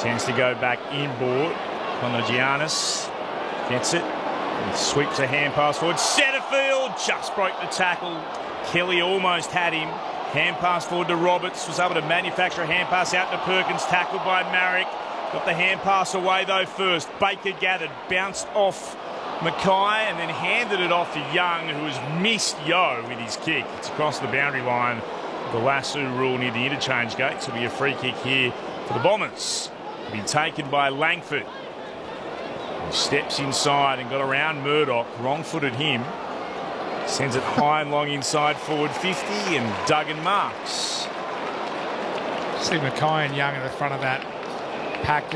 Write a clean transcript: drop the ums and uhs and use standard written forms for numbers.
Chance to go back inboard. Konogiannis gets it. He sweeps a hand pass forward. Setterfield just broke the tackle. Kelly almost had him. Hand pass forward to Roberts. Was able to manufacture a hand pass out to Perkins. Tackled by Marek. Got the hand pass away though first. Baker gathered. Bounced off Mackay and then handed it off to Young, who has missed Yo with his kick. It's across the boundary line. The lasso rule near the interchange gate. So it'll be a free kick here for the Bombers. It'll be taken by Langford. He steps inside and got around Murdoch. Wrong-footed him. Sends it high and long inside forward 50 and Duggan marks. See Mackay and Young at the front of that pack.